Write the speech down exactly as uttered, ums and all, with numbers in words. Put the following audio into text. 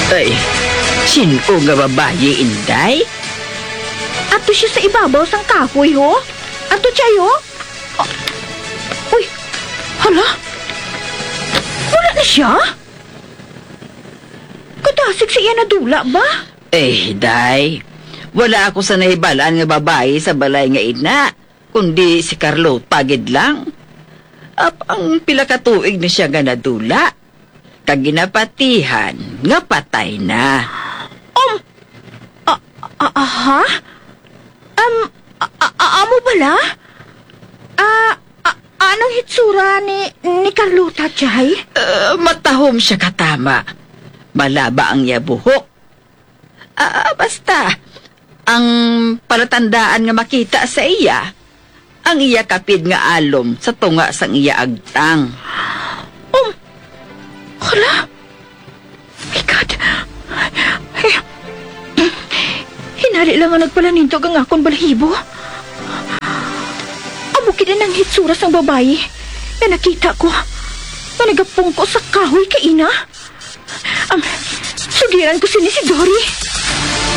Ay, sino nga babae, Inday? Ato siya sa ibabaw sang kahoy, ho? Ato tiyayo? Ah, uy, hala? Wala na siya? Kadasig siya na dula ba? Eh, Day, wala ako sa nahibalaan nga babae sa balay nga ina, kundi si Carlo pagid lang. Ap ang pila ka tuig na siya nga nadula. Kaginapatihan nga patay na. Um, ah, ah, aha? Um, a- a- a- amo bala? Ah, a- anong hitsura ni, ni Carlota, Chay? Uh, matahom siya katama. Malaba ang iya buhok. Ah, basta, ang palatandaan nga makita sa iya, ang iya kapid nga alom sa tunga sang iya agtang. Um, hala? My God. Ay, hinari lang ang nagpalanintog ang akong balahibo. Amo kina ng hitsura sang babae na nakita ko na nagapungko sa kahoy kaina. Um, sugiran ko sini si Dory.